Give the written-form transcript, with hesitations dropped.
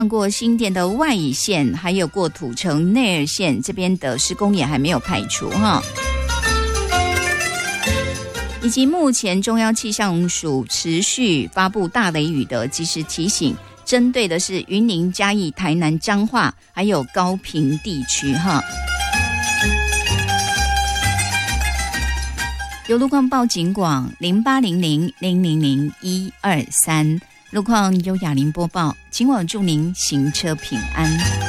过新店的外乙线，还有过土城内二线，这边的施工也还没有开除哈。以及目前中央气象署持续发布大雷雨的及时提醒，针对的是云林、嘉义、台南、彰化还有高屏地区哈。有路况报警广0800000123，路况由雅玲播报，请我祝您行车平安。